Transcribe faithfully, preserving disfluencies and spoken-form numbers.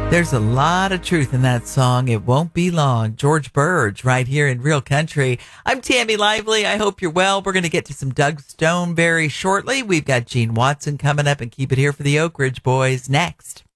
There's a lot of truth in that song. It won't be long. George Burge right here in Real Country. I'm Tammy Lively. I hope you're well. We're going to get to some Doug Stone very shortly. We've got Gene Watson coming up and keep it here for the Oak Ridge Boys next.